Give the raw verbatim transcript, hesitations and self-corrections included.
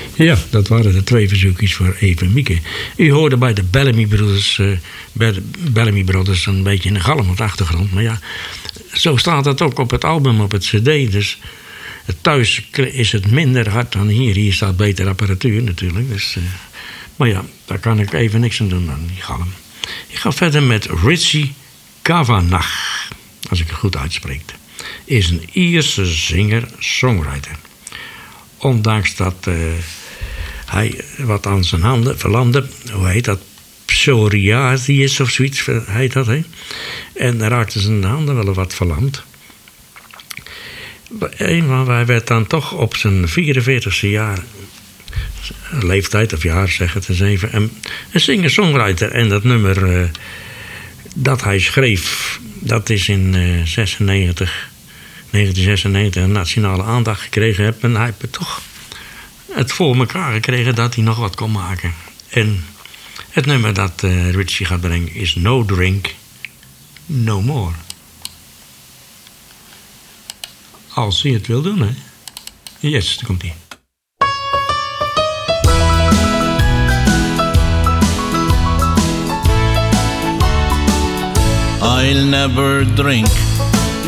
Ja, dat waren de twee verzoekjes voor Eve en Mieke. U hoorde bij de Bellamy Brothers, uh, Bellamy Brothers een beetje een galm op de achtergrond. Maar ja, zo staat het ook op het album, op het cd. Dus thuis is het minder hard dan hier. Hier staat beter apparatuur natuurlijk. Dus, uh, maar ja, daar kan ik even niks aan doen aan die galm. Ik ga verder met Richie Kavanagh, als ik het goed uitspreek. Is een Ierse zinger-songwriter. Ondanks dat uh, hij wat aan zijn handen verlamde, hoe heet dat, psoriasis of zoiets heet dat, hè? En raakte zijn handen wel wat verlamd. Maar hij werd dan toch op zijn vierenveertigste jaar, leeftijd of jaar zeg het eens even, een, een singer-songwriter. En dat nummer uh, dat hij schreef, dat is in uh, zesennegentig, negentien zesennegentig een nationale aandacht gekregen heb. En hij heeft toch het voor elkaar gekregen dat hij nog wat kon maken. En het nummer dat uh, Richie gaat brengen is No Drink, No More. Als hij het wil doen, hè. Yes, daar komt hij. I'll never drink